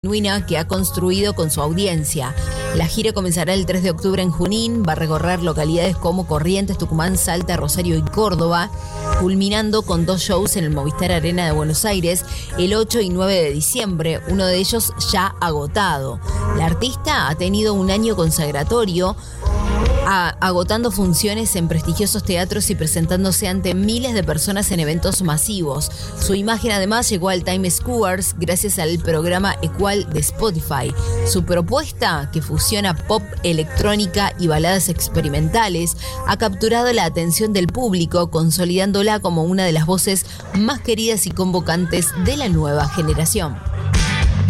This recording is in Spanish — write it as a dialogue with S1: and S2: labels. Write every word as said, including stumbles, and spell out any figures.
S1: genuina que ha construido con su audiencia. La gira comenzará el tres de octubre en Junín, va a recorrer localidades como Corrientes, Tucumán, Salta, Rosario y Córdoba, culminando con dos shows en el Movistar Arena de Buenos Aires el ocho y nueve de diciembre, uno de ellos ya agotado. La artista ha tenido un año consagratorio, a, agotando funciones en prestigiosos teatros y presentándose ante miles de personas en eventos masivos. Su imagen además llegó al Times Square gracias al programa Equal de Spotify. Su propuesta, que fusiona pop, electrónica y baladas experimentales, ha capturado la atención del público, consolidándola como una de las voces más queridas y convocantes de la nueva generación.